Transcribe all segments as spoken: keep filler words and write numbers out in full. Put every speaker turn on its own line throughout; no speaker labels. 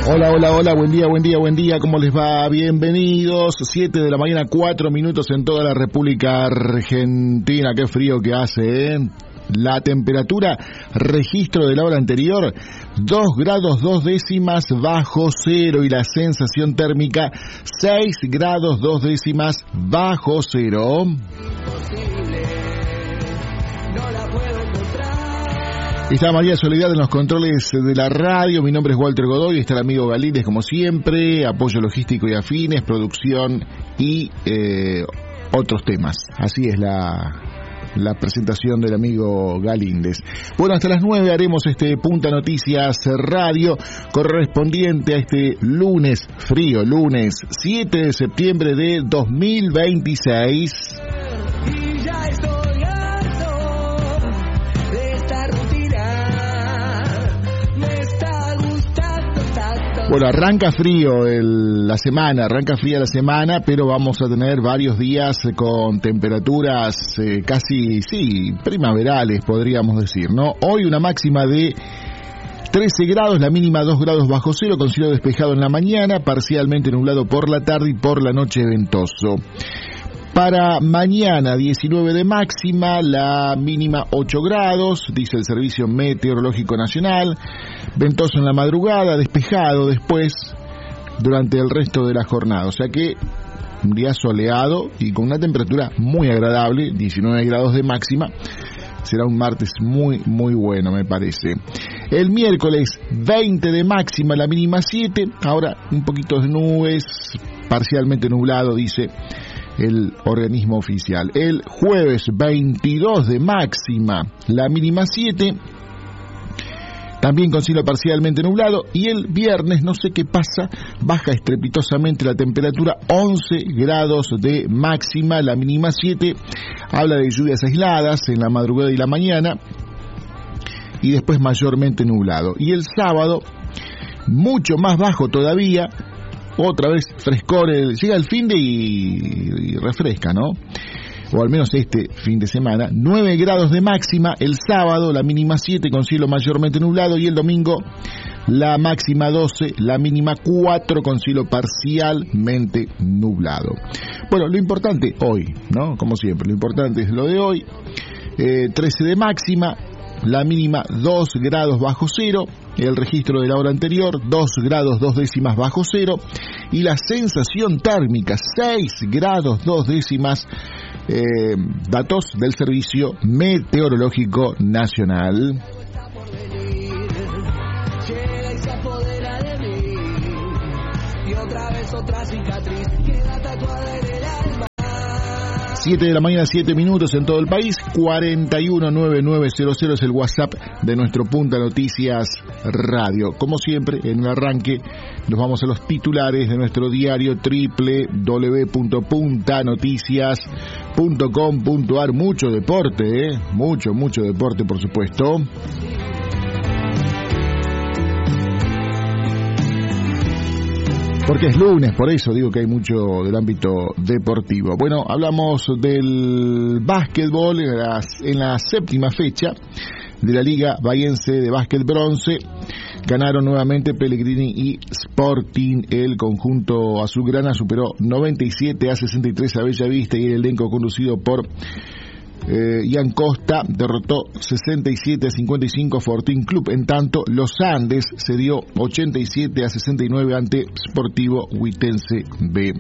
Hola, hola, hola, buen día, buen día, buen día, ¿cómo les va? Bienvenidos, siete de la mañana, cuatro minutos en toda la República Argentina. Qué frío que hace, ¿eh? La temperatura, registro de la hora anterior, dos grados dos décimas bajo cero, y la sensación térmica, seis grados dos décimas bajo cero. Está María Soledad en los controles de la radio. Mi nombre es Walter Godoy. Está el amigo Galíndez, como siempre. Apoyo logístico y afines, producción y eh, otros temas. Así es la, la presentación del amigo Galíndez. Bueno, hasta las nueve haremos este Punta Noticias Radio, correspondiente a este lunes frío, lunes siete de septiembre de dos mil veintiséis. Bueno, arranca frío el, la semana, arranca fría la semana, pero vamos a tener varios días con temperaturas eh, casi, sí, primaverales, podríamos decir, ¿no? Hoy una máxima de trece grados, la mínima dos grados bajo cero, con cielo despejado en la mañana, parcialmente nublado por la tarde y por la noche ventoso. Para mañana, diecinueve de máxima, la mínima ocho grados, dice el Servicio Meteorológico Nacional, ventoso en la madrugada, despejado después durante el resto de la jornada, o sea que un día soleado y con una temperatura muy agradable, diecinueve grados de máxima. Será un martes muy, muy bueno, me parece. El miércoles, veinte de máxima, la mínima siete, ahora un poquito de nubes, parcialmente nublado, dice el organismo oficial. El jueves, veintidós de máxima, la mínima siete, también con cielo parcialmente nublado. Y el viernes, no sé qué pasa, baja estrepitosamente la temperatura, once grados de máxima, la mínima siete, habla de lluvias aisladas en la madrugada y la mañana, y después mayormente nublado. Y el sábado, mucho más bajo todavía, otra vez frescor, llega el fin de y, y refresca, ¿no? O al menos este fin de semana, nueve grados de máxima el sábado, la mínima siete con cielo mayormente nublado, y el domingo la máxima doce, la mínima cuatro con cielo parcialmente nublado. Bueno, lo importante hoy, ¿no? Como siempre, lo importante es lo de hoy, eh, trece de máxima, la mínima dos grados bajo cero, el registro de la hora anterior, dos grados dos décimas bajo cero, y la sensación térmica, seis grados dos décimas, eh, datos del Servicio Meteorológico Nacional. siete de la mañana, siete minutos en todo el país. Cuarenta y uno nueve nueve cero cero es el WhatsApp de nuestro Punta Noticias Radio. Como siempre, en el arranque nos vamos a los titulares de nuestro diario doble u doble u doble u punto punta noticias punto com punto a r. Mucho deporte, ¿eh? Mucho, mucho deporte, por supuesto. Porque es lunes, por eso digo que hay mucho del ámbito deportivo. Bueno, hablamos del básquetbol en la, en la séptima fecha de la Liga Bahiense de Básquet Bronce. Ganaron nuevamente Pellegrini y Sporting. El conjunto azulgrana superó noventa y siete a sesenta y tres a Bellavista, y el elenco conducido por Eh, Ian Costa derrotó sesenta y siete a cincuenta y cinco a Fortín Club. En tanto, Los Andes se dio ochenta y siete a sesenta y nueve ante Sportivo Huitense B.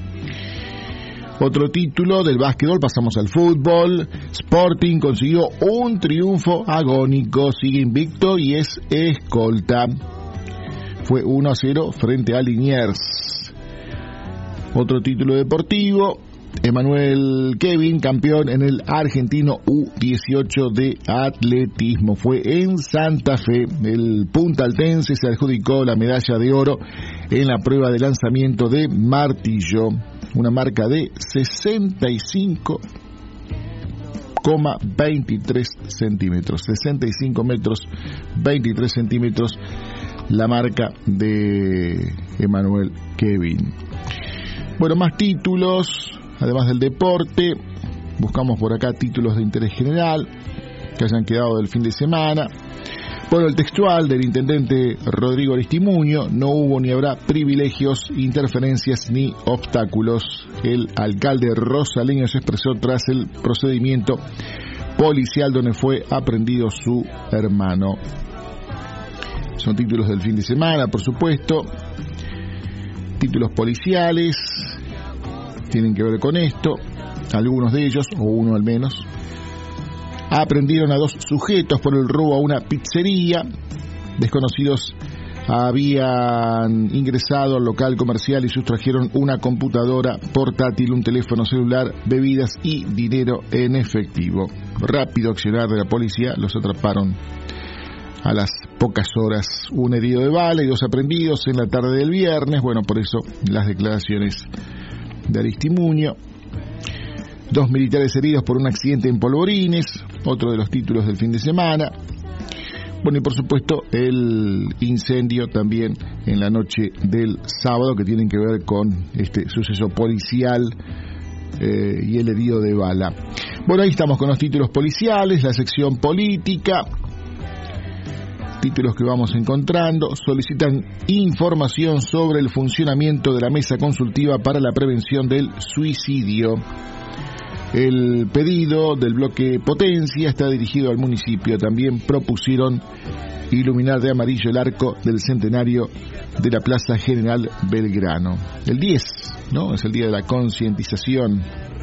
Otro título del básquetbol, pasamos al fútbol. Sporting consiguió un triunfo agónico, sigue invicto y es escolta. Fue uno a cero frente a Liniers. Otro título deportivo, Emanuel Kevin, campeón en el argentino U dieciocho de atletismo. Fue en Santa Fe. El puntaltense se adjudicó la medalla de oro en la prueba de lanzamiento de martillo, una marca de sesenta y cinco coma veintitrés centímetros, sesenta y cinco metros veintitrés centímetros, la marca de Emanuel Kevin. Bueno, más títulos. Además del deporte, buscamos por acá títulos de interés general que hayan quedado del fin de semana. Bueno, el textual del intendente Rodrigo Aristimuño: no hubo ni habrá privilegios, interferencias ni obstáculos. El alcalde rosaleño se expresó tras el procedimiento policial donde fue aprehendido su hermano. Son títulos del fin de semana, por supuesto. Títulos policiales tienen que ver con esto. Algunos de ellos, o uno al menos. Aprendieron a dos sujetos por el robo a una pizzería. Desconocidos habían ingresado al local comercial y sustrajeron una computadora portátil, un teléfono celular, bebidas y dinero en efectivo. Rápido accionar de la policía, los atraparon a las pocas horas. Un herido de bala y dos aprendidos en la tarde del viernes. Bueno, por eso las declaraciones de Aristimuño. Dos militares heridos por un accidente en Polvorines, otro de los títulos del fin de semana. Bueno, y por supuesto el incendio también en la noche del sábado, que tienen que ver con este suceso policial eh, y el herido de bala. Bueno, ahí estamos con los títulos policiales, la sección política. Títulos que vamos encontrando. Solicitan información sobre el funcionamiento de la mesa consultiva para la prevención del suicidio. El pedido del bloque Potencia está dirigido al municipio. También propusieron iluminar de amarillo el arco del centenario de la Plaza General Belgrano. El diez, ¿no? Es el día de la concientización.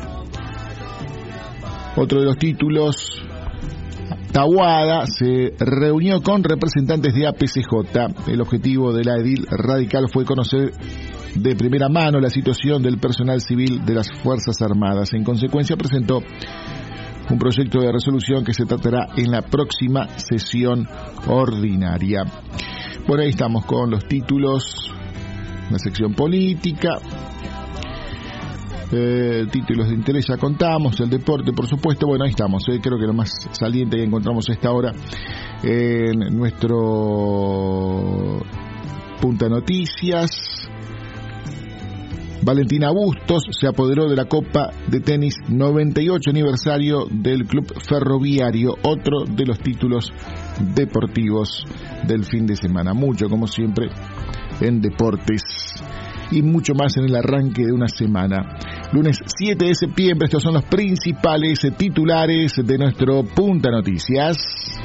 Otro de los títulos: Taboada se reunió con representantes de A P C J. El objetivo de la edil radical fue conocer de primera mano la situación del personal civil de las Fuerzas Armadas. En consecuencia, presentó un proyecto de resolución que se tratará en la próxima sesión ordinaria. Bueno, ahí estamos con los títulos, la sección política. Eh, títulos de interés ya contamos, el deporte por supuesto. Bueno, ahí estamos, eh, creo que lo más saliente que encontramos a esta hora en nuestro Punta Noticias. Valentina Bustos se apoderó de la Copa de Tenis noventa y ocho aniversario del Club Ferroviario, otro de los títulos deportivos del fin de semana. Mucho, como siempre, en deportes y mucho más en el arranque de una semana. Lunes siete de septiembre, estos son los principales titulares de nuestro Punta Noticias.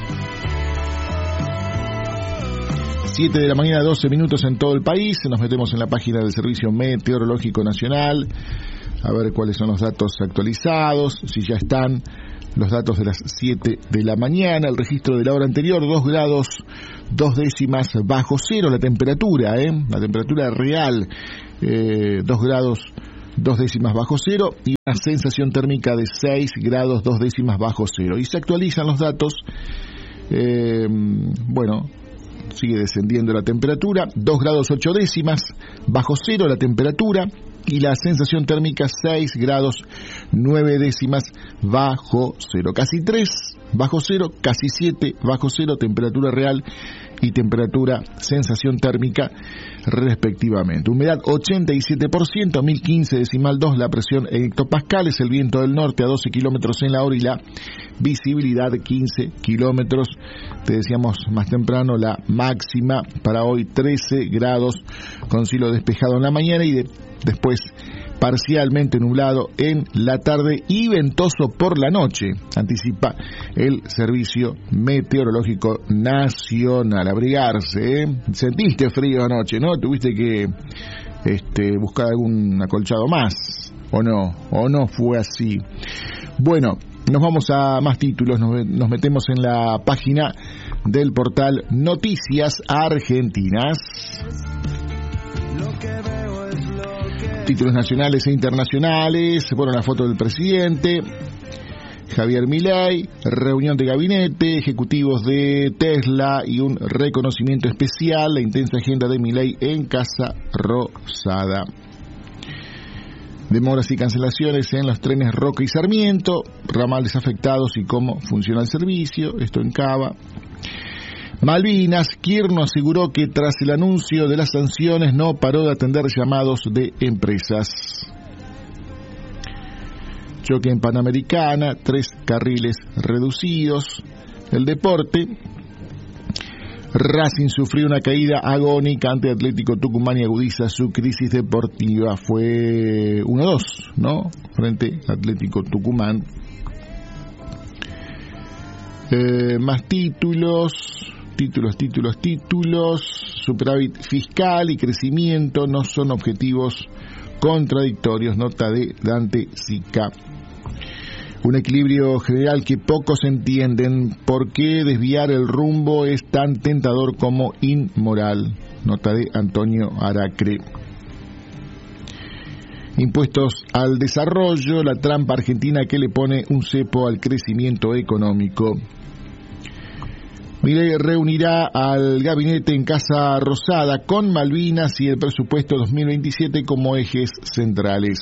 siete de la mañana, doce minutos en todo el país. Nos metemos en la página del Servicio Meteorológico Nacional a ver cuáles son los datos actualizados, si ya están los datos de las siete de la mañana. El registro de la hora anterior: dos grados, dos décimas bajo cero. La temperatura, ¿eh? La temperatura real, eh, dos grados, dos décimas bajo cero. Y una sensación térmica de seis grados, dos décimas bajo cero. Y se actualizan los datos, eh, bueno... Sigue descendiendo la temperatura, dos grados ocho décimas bajo cero la temperatura, y la sensación térmica seis grados nueve décimas bajo cero. Casi tres bajo cero, casi siete bajo cero, temperatura real y temperatura sensación térmica respectivamente. Humedad ochenta y siete por ciento, mil quince decimal dos la presión en hectopascales, el viento del norte a doce kilómetros en la hora y la visibilidad quince kilómetros. Te decíamos más temprano, la máxima para hoy trece grados con cielo despejado en la mañana y de, después parcialmente nublado en la tarde y ventoso por la noche, anticipa el Servicio Meteorológico Nacional. Abrigarse, ¿eh? Sentiste frío anoche, ¿no? Tuviste que este, buscar algún acolchado más, ¿o no? ¿O no fue así? Bueno, nos vamos a más títulos, nos, nos metemos en la página del portal Noticias Argentinas. Títulos nacionales e internacionales. Bueno, la foto del presidente Javier Milei, reunión de gabinete, ejecutivos de Tesla y un reconocimiento especial. La intensa agenda de Milei en Casa Rosada. Demoras y cancelaciones en los trenes Roca y Sarmiento, ramales afectados y cómo funciona el servicio. Esto en Cava. Malvinas, Kirchner aseguró que tras el anuncio de las sanciones no paró de atender llamados de empresas. Choque en Panamericana, tres carriles reducidos. El deporte, Racing sufrió una caída agónica ante Atlético Tucumán y agudiza su crisis deportiva. Fue uno a dos, ¿no? Frente a Atlético Tucumán. Eh, más títulos, títulos, títulos, títulos. Superávit fiscal y crecimiento no son objetivos contradictorios, nota de Dante Sica. Un equilibrio general que pocos entienden. ¿Por qué desviar el rumbo es tan tentador como inmoral? Nota de Antonio Aracre. Impuestos al desarrollo, la trampa argentina que le pone un cepo al crecimiento económico. Milei reunirá al gabinete en Casa Rosada con Malvinas y el presupuesto dos mil veintisiete como ejes centrales.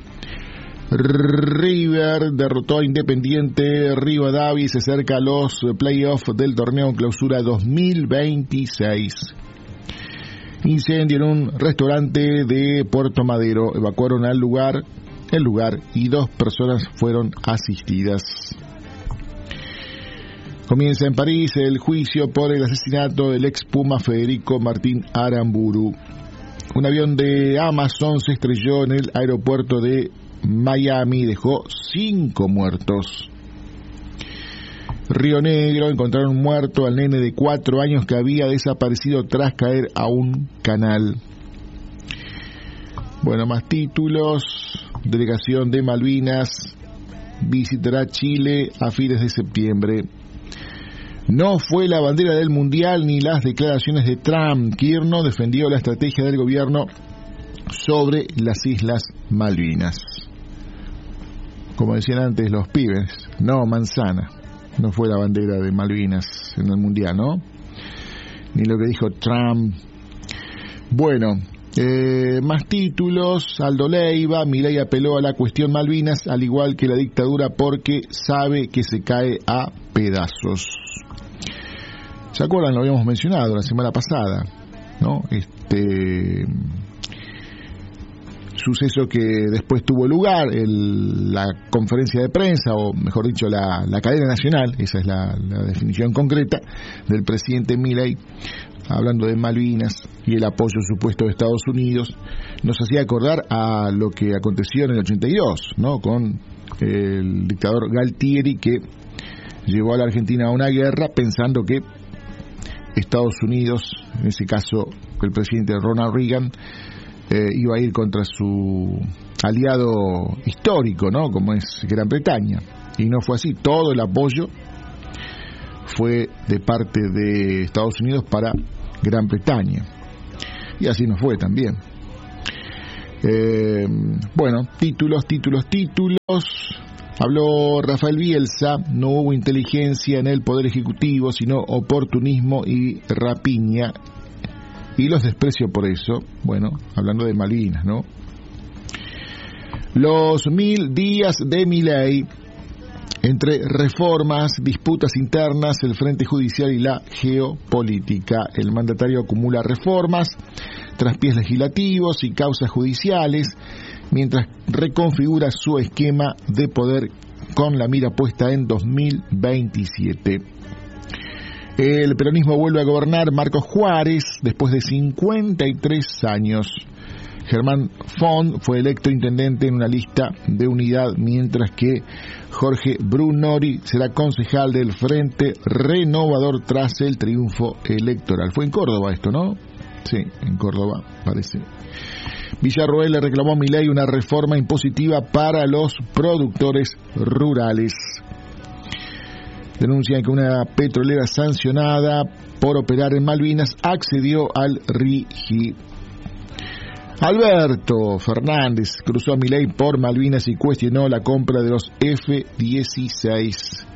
River derrotó a Independiente Rivadavia y se acerca a los playoffs del torneo Clausura dos mil veintiséis. Incendio en un restaurante de Puerto Madero. Evacuaron al lugar, el lugar y dos personas fueron asistidas. Comienza en París el juicio por el asesinato del ex Puma Federico Martín Aramburu. Un avión de Amazon se estrelló en el aeropuerto de Miami y dejó cinco muertos. Río Negro, encontraron muerto al nene de cuatro años que había desaparecido tras caer a un canal. Bueno, más títulos. Delegación de Malvinas visitará Chile a fines de septiembre. No fue la bandera del Mundial ni las declaraciones de Trump. Kirchner defendió la estrategia del gobierno sobre las Islas Malvinas. Como decían antes los pibes, no manzana. No fue la bandera de Malvinas en el Mundial, ¿no? Ni lo que dijo Trump. Bueno, eh, más títulos. Aldo Leiva, Milei apeló a la cuestión Malvinas, al igual que la dictadura, porque sabe que se cae a pedazos. ¿Se acuerdan? Lo habíamos mencionado la semana pasada, ¿no? Este suceso que después tuvo lugar, el, la conferencia de prensa, o mejor dicho, la, la cadena nacional, esa es la, la definición concreta, del presidente Milei, hablando de Malvinas y el apoyo supuesto de Estados Unidos, nos hacía acordar a lo que aconteció en el ochenta y dos, ¿no? Con el dictador Galtieri, que llevó a la Argentina a una guerra pensando que Estados Unidos, en ese caso el presidente Ronald Reagan, eh, iba a ir contra su aliado histórico, ¿no? Como es Gran Bretaña. Y no fue así. Todo el apoyo fue de parte de Estados Unidos para Gran Bretaña. Y así no fue también. Eh, bueno, títulos, títulos, títulos. Habló Rafael Bielsa, no hubo inteligencia en el Poder Ejecutivo, sino oportunismo y rapiña, y los desprecio por eso. Bueno, hablando de Malvinas, ¿no? Los mil días de Milei, entre reformas, disputas internas, el frente judicial y la geopolítica. El mandatario acumula reformas, traspiés legislativos y causas judiciales, mientras reconfigura su esquema de poder con la mira puesta en dos mil veintisiete. El peronismo vuelve a gobernar Marcos Juárez después de cincuenta y tres años. Germán Font fue electo intendente en una lista de unidad, mientras que Jorge Brunori será concejal del Frente Renovador tras el triunfo electoral. Fue en Córdoba esto, ¿no? Sí, en Córdoba, parece. Villarroel le reclamó a Milei una reforma impositiva para los productores rurales. Denuncian que una petrolera sancionada por operar en Malvinas accedió al R I G I. Alberto Fernández cruzó a Milei por Malvinas y cuestionó la compra de los F dieciséis.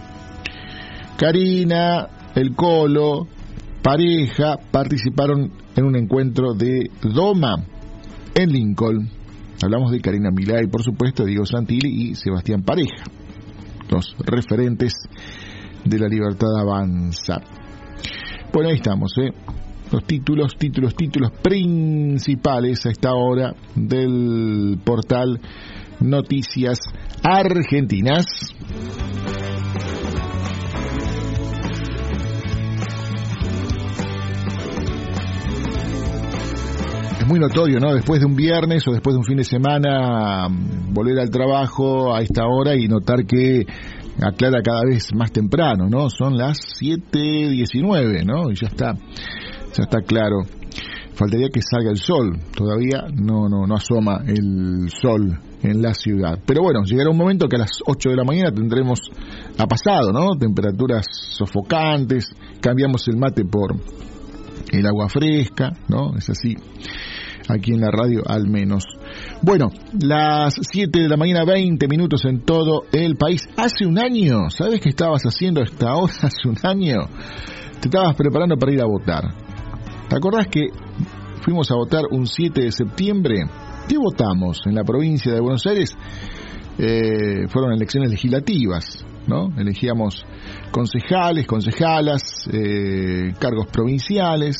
Karina, el Colo, pareja, participaron en un encuentro de Doma en Lincoln. Hablamos de Karina Milei, por supuesto, Diego Santilli y Sebastián Pareja, los referentes de La Libertad Avanza. Bueno, ahí estamos, ¿eh? Los títulos, títulos, títulos principales a esta hora del portal Noticias Argentinas. es muy notorio, ¿no? Después de un viernes o después de un fin de semana, volver al trabajo a esta hora y notar que aclara cada vez más temprano, ¿no? Son las siete diecinueve, ¿no? Y ya está, ya está claro. Faltaría que salga el sol, todavía no, no, no asoma el sol en la ciudad. Pero bueno, llegará un momento que a las ocho de la mañana tendremos, ha pasado, ¿no? Temperaturas sofocantes, cambiamos el mate por el agua fresca, ¿no? Es así, aquí en la radio al menos. Bueno, las siete de la mañana, veinte minutos en todo el país. Hace un año, ¿sabes qué estabas haciendo a esta hora? Hace un año te estabas preparando para ir a votar. ¿Te acordás que fuimos a votar un siete de septiembre? ¿Qué votamos en la provincia de Buenos Aires? Eh, fueron elecciones legislativas, ¿no? Elegíamos concejales, concejalas, eh, cargos provinciales.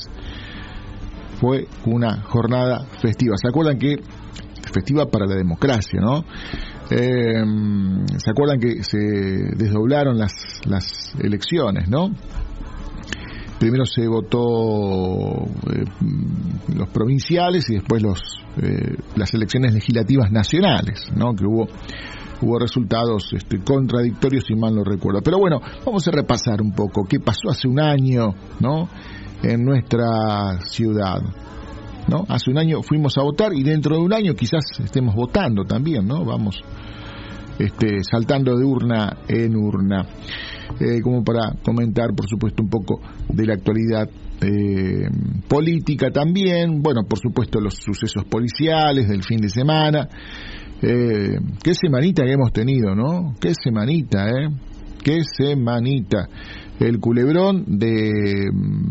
Fue una jornada festiva. ¿Se acuerdan que festiva para la democracia, ¿no? Eh, ¿Se acuerdan que se desdoblaron las las elecciones, ¿no? Primero se votó eh, los provinciales y después los eh, las elecciones legislativas nacionales, ¿no? Que hubo hubo resultados este, contradictorios, si mal no recuerdo. Pero bueno, vamos a repasar un poco qué pasó hace un año, ¿no? En nuestra ciudad, ¿no? Hace un año fuimos a votar y dentro de un año quizás estemos votando también, ¿no? Vamos este, saltando de urna en urna. Eh, como para comentar, por supuesto, un poco de la actualidad eh, política también. Bueno, por supuesto, los sucesos policiales del fin de semana. Eh, qué semanita que hemos tenido, ¿no? Qué semanita, ¿eh? Qué semanita. El culebrón de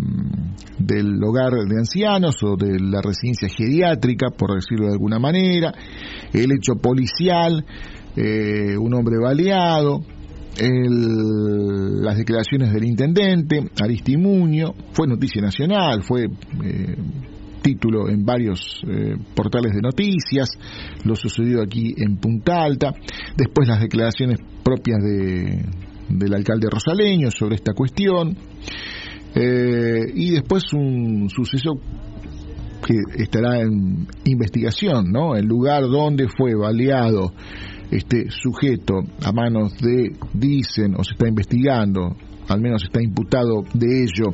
del hogar de ancianos o de la residencia geriátrica, por decirlo de alguna manera. El hecho policial, eh, un hombre baleado. El, las declaraciones del intendente Aristimuño, fue noticia nacional, fue eh, título en varios eh, portales de noticias, lo sucedido aquí en Punta Alta, después las declaraciones propias de, del alcalde rosaleño sobre esta cuestión, eh, y después un suceso que estará en investigación, ¿no? El lugar donde fue baleado este sujeto a manos de, dicen, o se está investigando, al menos está imputado de ello,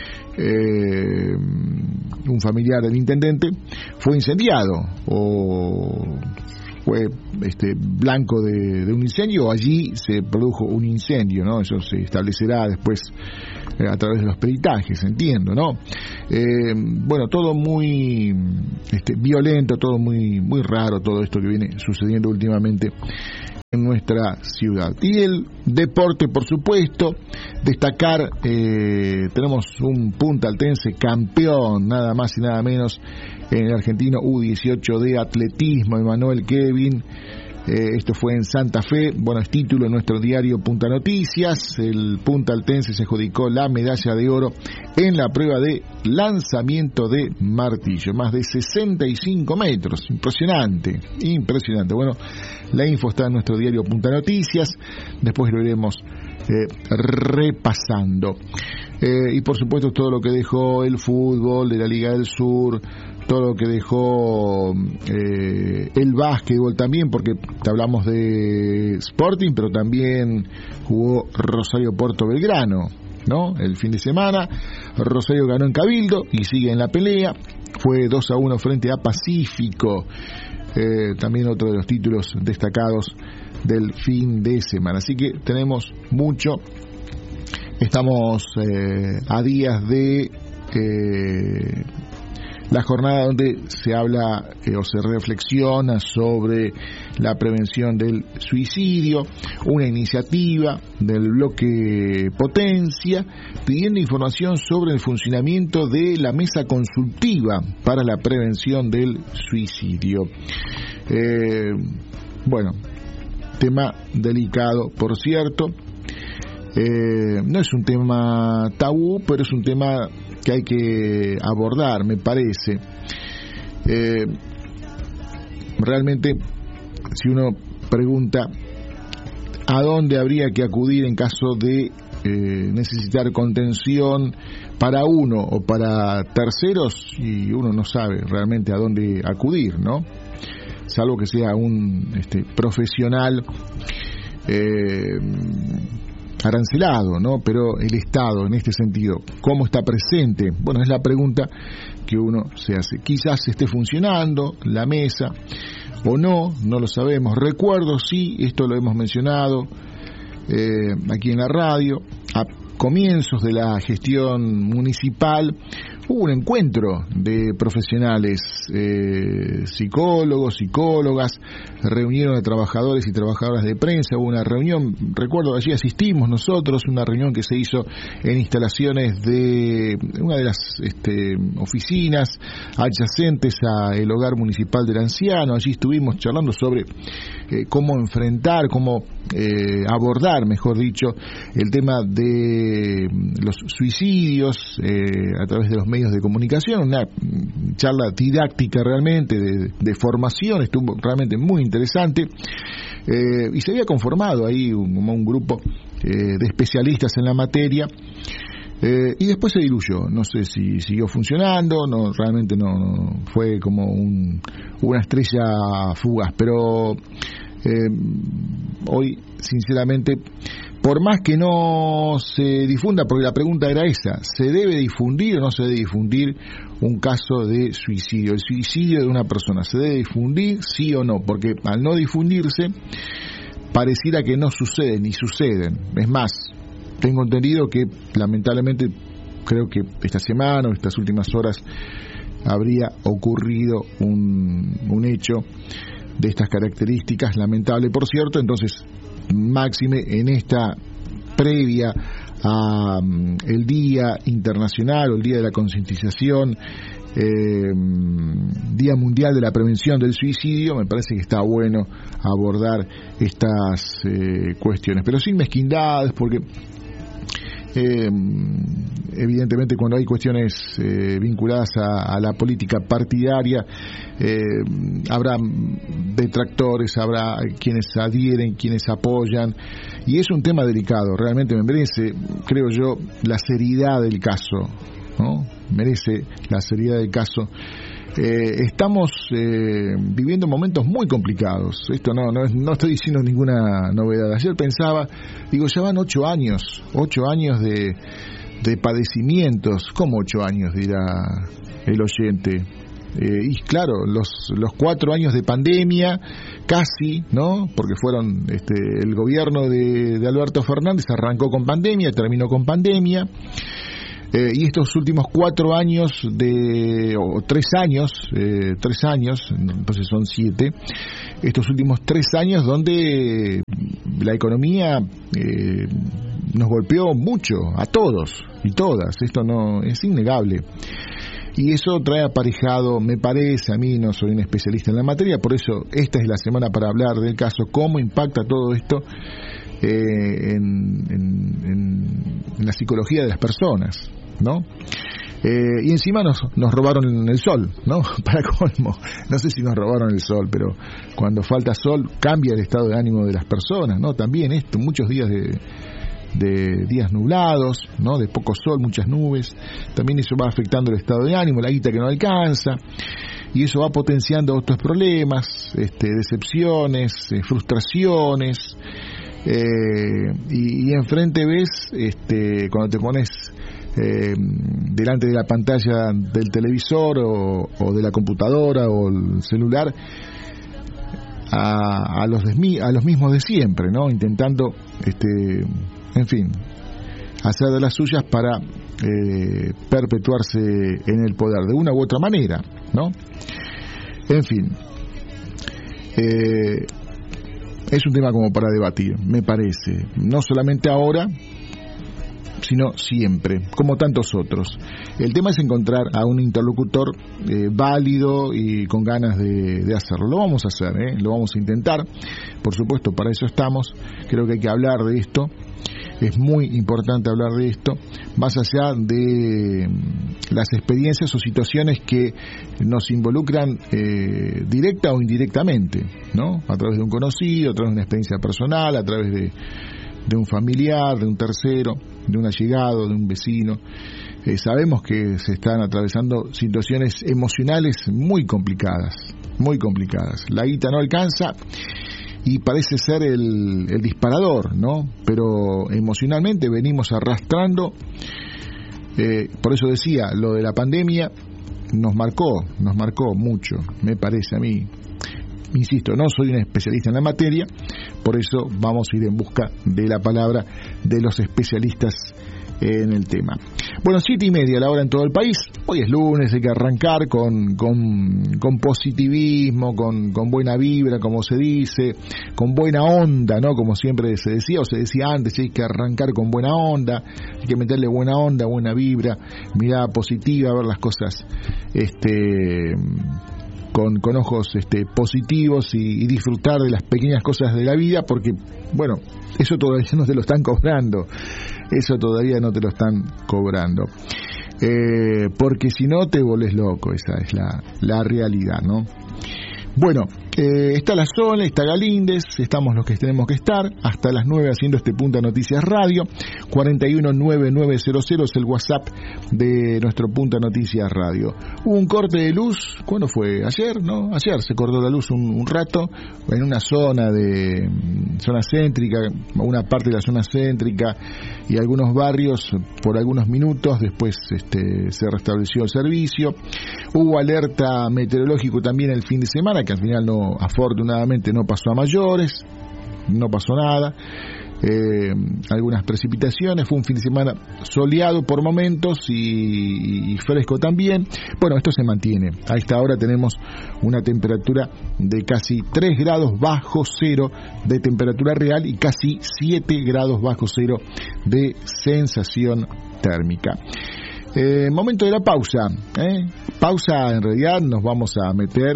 eh, un familiar del intendente, fue incendiado o fue este blanco de, de un incendio, o allí se produjo un incendio, ¿no? Eso se establecerá después eh, a través de los peritajes, entiendo, ¿no? Eh, bueno, todo muy este, violento, todo muy muy raro, todo esto que viene sucediendo últimamente en nuestra ciudad. Y el deporte, por supuesto, destacar, eh, tenemos un puntaltense campeón, nada más y nada menos, en el argentino U dieciocho de atletismo, Emanuel Kevin. Eh, esto fue en Santa Fe. Bueno, es título en nuestro diario Punta Noticias. El puntaltense se adjudicó la medalla de oro en la prueba de lanzamiento de martillo, más de sesenta y cinco metros. Impresionante, impresionante. Bueno, la info está en nuestro diario Punta Noticias. Después lo iremos eh, repasando. Eh, y por supuesto todo lo que dejó el fútbol de la Liga del Sur, todo lo que dejó eh, el básquetbol también, porque te hablamos de Sporting, pero también jugó Rosario Puerto Belgrano, ¿no? El fin de semana Rosario ganó en Cabildo y sigue en la pelea, fue dos a uno frente a Pacífico, eh, también otro de los títulos destacados del fin de semana. Así que tenemos mucho, estamos eh, a días de eh, la jornada donde se habla eh, o se reflexiona sobre la prevención del suicidio, una iniciativa del bloque Potencia pidiendo información sobre el funcionamiento de la mesa consultiva para la prevención del suicidio. Eh, bueno, tema delicado, por cierto. Eh, no es un tema tabú, pero es un tema que hay que abordar, me parece. Eh, realmente, si uno pregunta a dónde habría que acudir en caso de eh, necesitar contención para uno o para terceros y uno no sabe realmente a dónde acudir, ¿no? Salvo que sea un este, profesional eh, arancelado, ¿no? Pero el Estado, en este sentido, ¿cómo está presente? Bueno, es la pregunta que uno se hace. Quizás esté funcionando la mesa o no, no lo sabemos. Recuerdo, sí, esto lo hemos mencionado eh, aquí en la radio, a comienzos de la gestión municipal hubo un encuentro de profesionales, eh, psicólogos, psicólogas, reunieron a trabajadores y trabajadoras de prensa, hubo una reunión, recuerdo, allí asistimos nosotros, una reunión que se hizo en instalaciones de una de las este, oficinas adyacentes al hogar municipal del anciano. Allí estuvimos charlando sobre eh, cómo enfrentar, cómo eh, abordar, mejor dicho, el tema de los suicidios eh, a través de los medios de comunicación, una charla didáctica realmente, de, de formación, estuvo realmente muy interesante, eh, y se había conformado ahí un, un grupo eh, de especialistas en la materia, eh, y después se diluyó, no sé si siguió funcionando, no realmente no, no fue como un, una estrella fugaz, pero eh, hoy sinceramente, por más que no se difunda, porque la pregunta era esa, ¿se debe difundir o no se debe difundir un caso de suicidio? El suicidio de una persona, ¿se debe difundir sí o no? Porque al no difundirse, pareciera que no sucede, ni suceden. Es más, tengo entendido que lamentablemente, creo que esta semana o estas últimas horas, habría ocurrido un, un hecho de estas características, lamentable por cierto, entonces máxime en esta previa a um, el Día Internacional o el Día de la Concientización, eh, Día Mundial de la Prevención del Suicidio, me parece que está bueno abordar estas eh, cuestiones, pero sin mezquindades, porque Eh, evidentemente cuando hay cuestiones eh, vinculadas a, a la política partidaria, eh, habrá detractores, habrá quienes adhieren, quienes apoyan, y es un tema delicado, realmente me merece, creo yo, la seriedad del caso, ¿no? Merece la seriedad del caso. Eh, estamos eh, viviendo momentos muy complicados. Esto no, no, no estoy diciendo ninguna novedad. Ayer pensaba, digo, ya van ocho años, ocho años de, de padecimientos. ¿Cómo ocho años? Dirá el oyente. Eh, y claro, los, los cuatro años de pandemia, casi, ¿no? Porque fueron, este, el gobierno de, de Alberto Fernández arrancó con pandemia, terminó con pandemia. Eh, y estos últimos cuatro años de, o tres años, eh, tres años, entonces son siete, estos últimos tres años donde la economía eh, nos golpeó mucho, a todos y todas, esto no es innegable. Y eso trae aparejado, me parece, a mí no soy un especialista en la materia, por eso esta es la semana para hablar del caso, cómo impacta todo esto eh, en, en, en, en la psicología de las personas, ¿no? Eh, y encima nos, nos robaron el sol, ¿no? Para colmo, no sé si nos robaron el sol, pero cuando falta sol cambia el estado de ánimo de las personas, ¿no? También esto, muchos días de de días nublados, ¿no? De poco sol, muchas nubes, también eso va afectando el estado de ánimo, la guita que no alcanza, y eso va potenciando otros problemas, este, decepciones, eh, frustraciones, eh, y, y enfrente ves, este, cuando te pones eh, delante de la pantalla del televisor o, o de la computadora o el celular, a, a los desmi- a los mismos de siempre, ¿no? Intentando, este en fin, hacer de las suyas para eh, perpetuarse en el poder de una u otra manera, ¿no? En fin, eh, es un tema como para debatir, me parece, no solamente ahora, sino siempre, como tantos otros. El tema es encontrar a un interlocutor eh, válido y con ganas de, de hacerlo. Lo vamos a hacer, ¿eh? Lo vamos a intentar, por supuesto, para eso estamos. Creo que hay que hablar de esto. Es muy importante hablar de esto, más allá de las experiencias o situaciones que nos involucran eh, directa o indirectamente, ¿no? A través de un conocido, a través de una experiencia personal, a través de, de un familiar, de un tercero, de un allegado, de un vecino. Eh, sabemos que se están atravesando situaciones emocionales muy complicadas, muy complicadas. La guita no alcanza y parece ser el, el disparador, ¿no? Pero emocionalmente venimos arrastrando, eh, por eso decía, lo de la pandemia nos marcó, nos marcó mucho, me parece a mí. Insisto, no soy un especialista en la materia, por eso vamos a ir en busca de la palabra de los especialistas en el tema. Bueno, siete y media la hora en todo el país. Hoy es lunes, hay que arrancar con con, con positivismo, con, con buena vibra, como se dice, con buena onda, ¿no? Como siempre se decía o se decía antes, hay que arrancar con buena onda, hay que meterle buena onda, buena vibra, mirada positiva, ver las cosas este con, con ojos este positivos y, y disfrutar de las pequeñas cosas de la vida, porque, bueno, eso todavía no te lo están cobrando. Eso todavía no te lo están cobrando. Eh, porque si no te volvés loco, esa es la, la realidad, ¿no? Bueno, eh, está la Sole, está Galíndez, estamos los que tenemos que estar, hasta las nueve haciendo este Punta Noticias Radio. Cuarenta y uno nueve nueve cero cero es el WhatsApp de nuestro Punta Noticias Radio. Hubo un corte de luz, ¿cuándo fue? Ayer, ¿no? Ayer se cortó la luz un, un rato en una zona de zona céntrica, una parte de la zona céntrica y algunos barrios por algunos minutos. Después este, se restableció el servicio. Hubo alerta meteorológico también el fin de semana, que al final no, afortunadamente no pasó a mayores, no pasó nada. Eh, algunas precipitaciones, fue un fin de semana soleado por momentos y, y fresco también. Bueno, esto se mantiene. A esta hora tenemos una temperatura de casi tres grados bajo cero de temperatura real y casi siete grados bajo cero de sensación térmica. Eh, momento de la pausa, ¿eh? Pausa, en realidad nos vamos a meter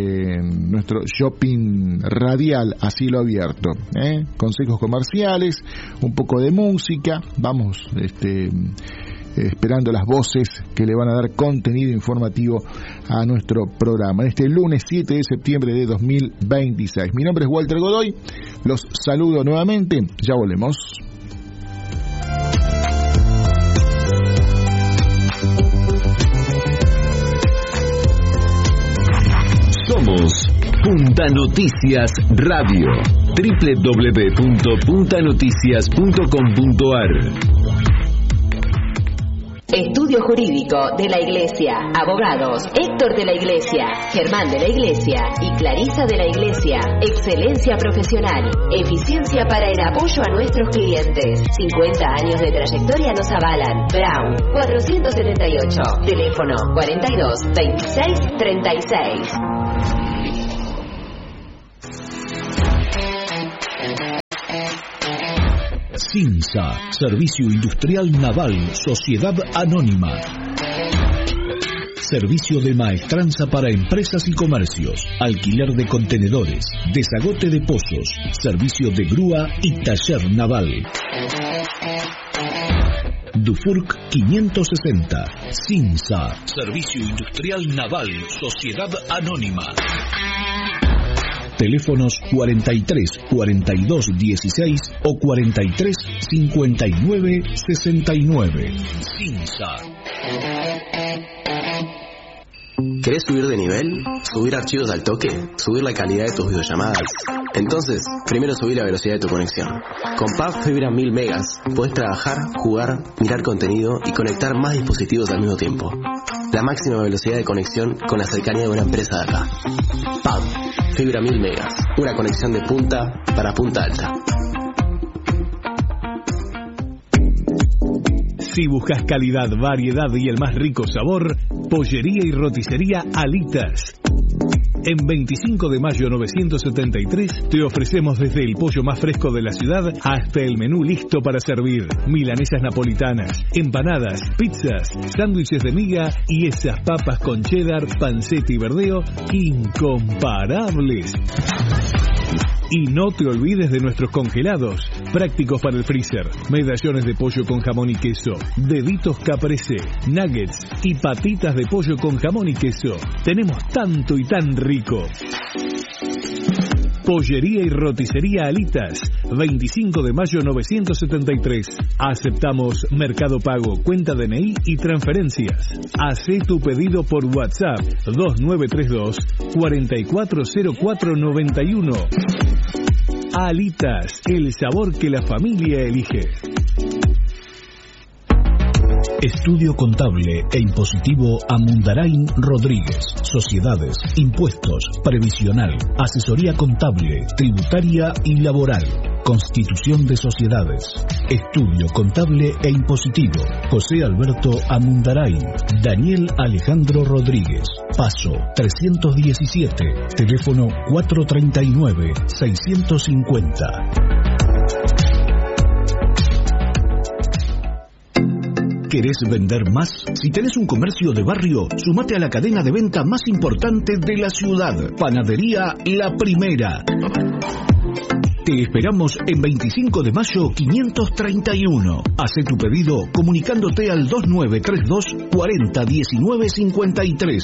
en nuestro shopping radial a cielo abierto, ¿eh? Consejos comerciales, un poco de música, vamos este, esperando las voces que le van a dar contenido informativo a nuestro programa en este lunes siete de septiembre de dos mil veintiséis. Mi nombre es Walter Godoy, los saludo nuevamente, ya volvemos.
Somos Punta Noticias Radio, doble u doble u doble u punto punta noticias punto com punto a r.
Estudio Jurídico de la Iglesia. Abogados Héctor de la Iglesia, Germán de la Iglesia y Clarisa de la Iglesia. Excelencia profesional. Eficiencia para el apoyo a nuestros clientes. cincuenta años de trayectoria nos avalan. Brown, cuatrocientos setenta y ocho. Teléfono cuarenta y dos, veintiséis, treinta y seis.
CINSA, Servicio Industrial Naval, Sociedad Anónima. Servicio de maestranza para empresas y comercios, alquiler de contenedores, desagote de pozos, servicio de grúa y taller naval. Dufurc quinientos sesenta, CINSA, Servicio Industrial Naval, Sociedad Anónima. Teléfonos cuarenta y tres, cuarenta y dos, dieciséis o cuarenta y tres, cincuenta y nueve, sesenta y nueve. CINSA.
¿Querés subir de nivel? ¿Subir archivos al toque? ¿Subir la calidad de tus videollamadas? Entonces, primero subí la velocidad de tu conexión. Con P A V Fibra mil megas, podés trabajar, jugar, mirar contenido y conectar más dispositivos al mismo tiempo. La máxima velocidad de conexión con la cercanía de una empresa de acá. P A V Fibra mil megas, una conexión de punta para punta alta.
Si buscas calidad, variedad y el más rico sabor, Pollería y Roticería Alitas. En veinticinco de mayo novecientos setenta y tres te ofrecemos desde el pollo más fresco de la ciudad hasta el menú listo para servir. Milanesas napolitanas, empanadas, pizzas, sándwiches de miga y esas papas con cheddar, panceta y verdeo incomparables. Y no te olvides de nuestros congelados, prácticos para el freezer, medallones de pollo con jamón y queso, deditos caprese, nuggets y patitas de pollo con jamón y queso. Tenemos tanto y tan rico. Pollería y roticería Alitas, veinticinco de mayo novecientos setenta y tres. Aceptamos Mercado Pago, cuenta D N I y transferencias. Hacé tu pedido por WhatsApp dos nueve tres dos, cuatro cuatro cero cuatro nueve uno. Alitas, el sabor que la familia elige.
Estudio Contable e Impositivo Amundarain Rodríguez. Sociedades, impuestos, previsional, asesoría contable, tributaria y laboral. Constitución de sociedades. Estudio Contable e Impositivo. José Alberto Amundarain. Daniel Alejandro Rodríguez. Paso trescientos diecisiete. Teléfono cuatrocientos treinta y nueve, seiscientos cincuenta. ¿Querés vender más? Si tenés un comercio de barrio, sumate a la cadena de venta más importante de la ciudad. Panadería La Primera. Te esperamos en veinticinco de mayo quinientos treinta y uno. Hacé tu pedido comunicándote al dos nueve tres dos, cuarenta, diecinueve cincuenta y tres.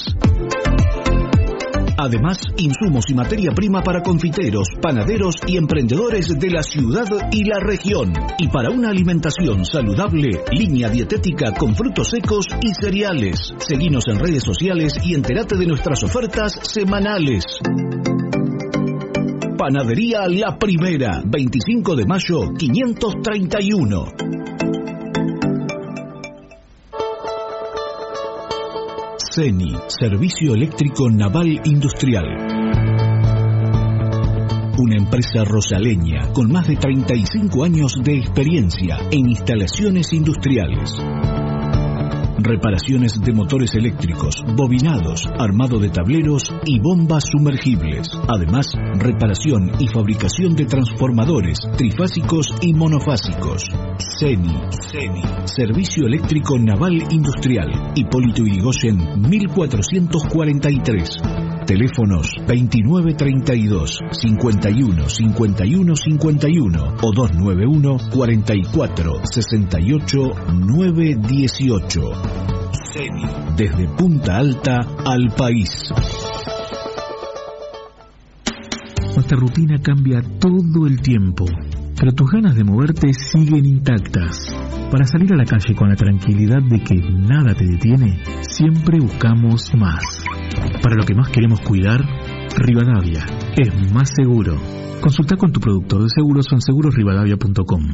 Además, insumos y materia prima para confiteros, panaderos y emprendedores de la ciudad y la región. Y para una alimentación saludable, línea dietética con frutos secos y cereales. Seguinos en redes sociales y entérate de nuestras ofertas semanales. Panadería La Primera, veinticinco de mayo quinientos treinta y uno. CENI, Servicio Eléctrico Naval Industrial. Una empresa rosaleña con más de treinta y cinco años de experiencia en instalaciones industriales. Reparaciones de motores eléctricos, bobinados, armado de tableros y bombas sumergibles. Además, reparación y fabricación de transformadores, trifásicos y monofásicos. CENI, CENI, Servicio Eléctrico Naval Industrial, Hipólito Yrigoyen mil cuatrocientos cuarenta y tres. Teléfonos veintinueve treinta y dos, cincuenta y uno, cincuenta y uno, cincuenta y uno o dos nueve uno, cuarenta y cuatro, sesenta y ocho, nueve dieciocho. CENI, desde Punta Alta al país.
Nuestra rutina cambia todo el tiempo, pero tus ganas de moverte siguen intactas. Para salir a la calle con la tranquilidad de que nada te detiene, siempre buscamos más. Para lo que más queremos cuidar, Rivadavia es más seguro. Consulta con tu productor de seguros en seguros rivadavia punto com.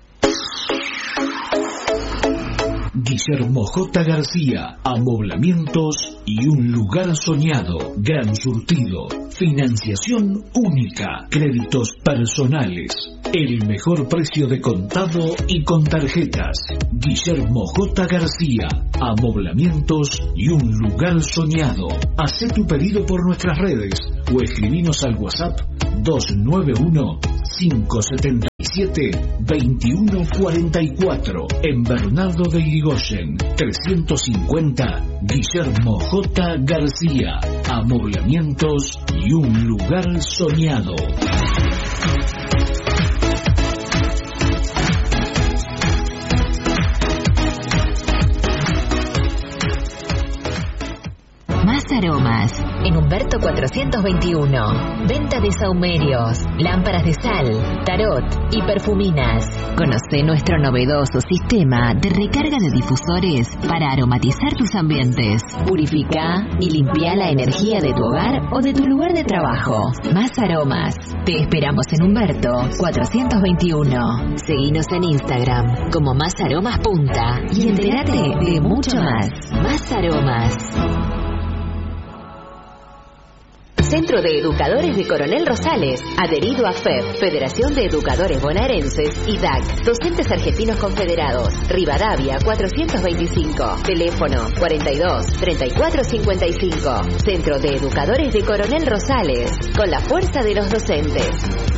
Guillermo J. García, amoblamientos y un lugar soñado, gran surtido, financiación única, créditos personales, el mejor precio de contado y con tarjetas. Guillermo J. García, amoblamientos y un lugar soñado. Hacé tu pedido por nuestras redes o escribinos al WhatsApp dos nueve uno, cinco siete siete, dos uno cuatro cuatro en Bernardo de Irigoyen trescientos cincuenta. Guillermo J. García, amoblamientos y un lugar soñado.
Más aromas. En Humberto cuatrocientos veintiuno. Venta de sahumerios, lámparas de sal, tarot y perfuminas. Conoce nuestro novedoso sistema de recarga de difusores para aromatizar tus ambientes. Purifica y limpia la energía de tu hogar o de tu lugar de trabajo. Más aromas. Te esperamos en Humberto cuatrocientos veintiuno. Seguinos en Instagram como Más Aromas Punta y entérate de mucho más. Más Aromas. Centro de Educadores de Coronel Rosales, adherido a F E B, Federación de Educadores Bonaerenses y D A C, Docentes Argentinos Confederados, Rivadavia cuatrocientos veinticinco, teléfono cuarenta y dos, treinta y cuatro cincuenta y cinco. Centro de Educadores de Coronel Rosales, con la fuerza de los docentes.